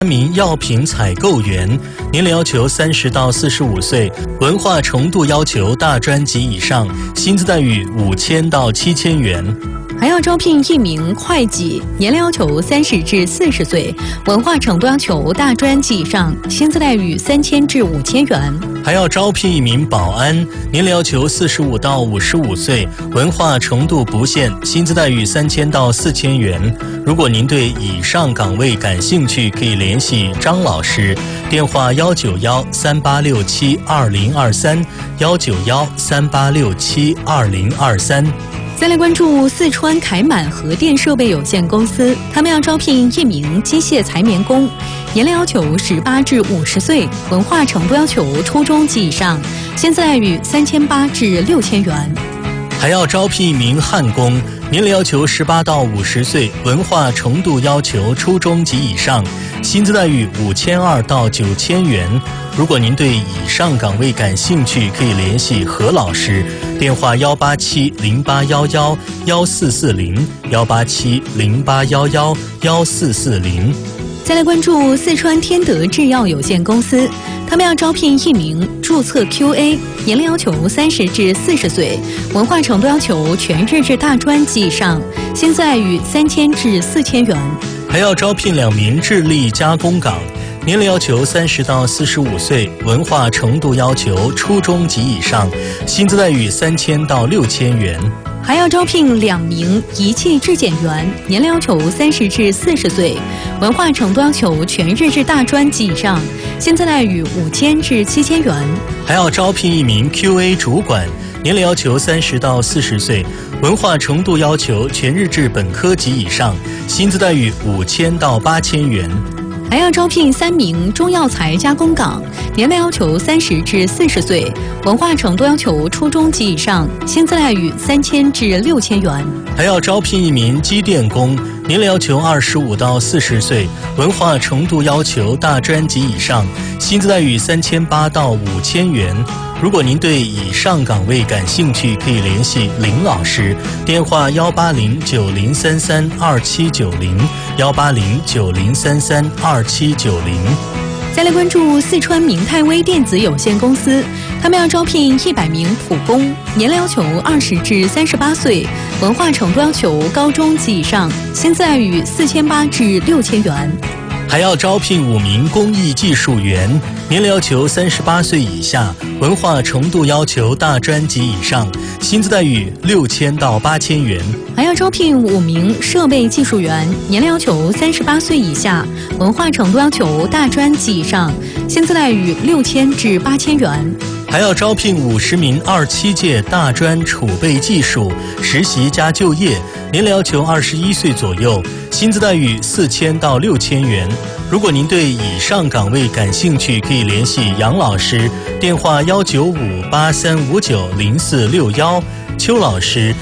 名药品采购员，年龄要求30到45岁，文化程度要求大专及以上，薪资待遇5000到7000元。 还要招聘1名会计，年龄要求30至40岁，文化程度要求大专及以上，薪资待遇3000至5000元。 还要招聘1名保安，年龄要求45到55岁，文化程度不限，薪资待遇3000到4000元。如果您对以上岗位感兴趣，可以联系张老师，电话19138672023，19138672023。 再来关注四川凯满核电设备有限公司，他们要招聘1名机械裁棉工，年龄要求18至50岁，文化程度要求初中及以上，薪资待遇3800至6000元。 还要招聘1名焊工，年龄要求18到50岁，文化程度要求初中及以上，薪资待遇5200到9000元。如果您对以上岗位感兴趣，可以联系何老师，电话18708111440，18708111440。 再来关注四川天德制药有限公司，他们要招聘1名注册 QA， 年龄要求30至40岁，文化程度要求全日制大专及以上，薪资待遇3000至4000元。 还要招聘2名智力加工岗，年龄要求30到45岁，文化程度要求初中及以上，薪资待遇3000到6000元。 还要招聘2名仪器质检员，年龄要求30至40岁，文化程度要求全日制大专及以上，薪资待遇5000至7000元。 还要招聘1名 QA 主管，年龄要求30到40岁，文化程度要求全日制本科及以上，薪资待遇5000到8000元。 还要招聘3名中药材加工岗，年龄要求30至40岁，文化程度要求初中及以上，薪资待遇3000至6000元。 还要招聘1名机电工，年龄要求25到40岁，文化程度要求大专及以上，薪资待遇3800到5000元。如果您对以上岗位感兴趣，可以联系林老师，电话18090332790，18090332790。 再来关注四川明泰微电子有限公司，他们要招聘100名普工，年龄要求20至38岁，文化程度要求高中及以上，薪资待遇4800至6000元。 还要招聘5名工艺技术员，年龄要求38岁以下，文化程度要求大专及以上，薪资待遇6000到8000元。 还要招聘5名设备技术员，年龄要求38岁以下，文化程度要求大专及以上，薪资待遇6000至8000元。 还要招聘50名27届大专储备技术实习加就业，年龄要求21岁左右，薪资待遇4000到6000元。如果您对以上岗位感兴趣，可以联系杨老师，电话19583590461，邱老师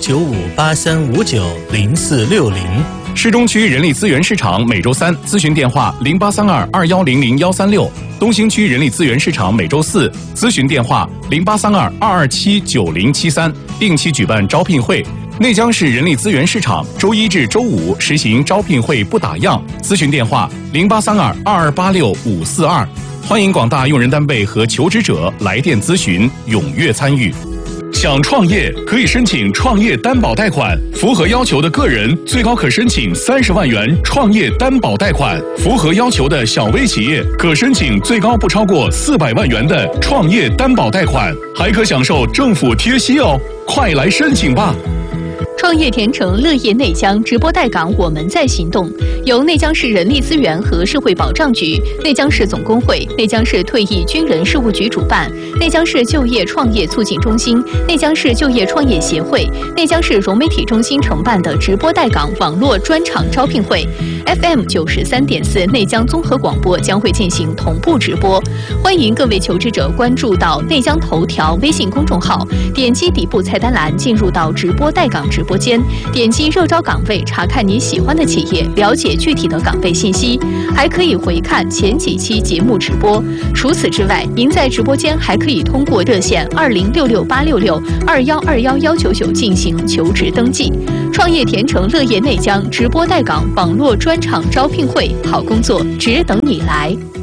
19583590460。 市中区人力资源市场每周3咨询电话083221000136，东兴区人力资源市场每周4咨询电话083222797073，定期举办招聘会。内江市人力资源市场周1至周5实行招聘会不打烊，咨询电话083222865542。欢迎广大用人单位和求职者来电咨询，踊跃参与。想创业可以申请创业担保贷款，符合要求的个人最高可申请30万元创业担保贷款，符合要求的小微企业可申请最高不超过400万元的创业担保贷款，还可享受政府贴息哦！快来申请吧！ 创业甜城乐业内江直播带岗，我们在行动。由内江市人力资源和社会保障局、内江市总工会、内江市退役军人事务局主办，内江市就业创业促进中心、内江市就业创业协会、内江市融媒体中心承办的直播带岗网络专场招聘会 ，FM 93.4内江综合广播将会进行同步直播。欢迎各位求职者关注到内江头条微信公众号，点击底部菜单栏进入到直播带岗直播间，点击热招岗位，查看你喜欢的企业，了解具体的岗位信息，还可以回看前几期节目直播。除此之外，您在直播间还可以通过热线20668662121199进行求职登记。 创业甜城乐业内江直播带岗网络专场招聘会，好工作只等你来。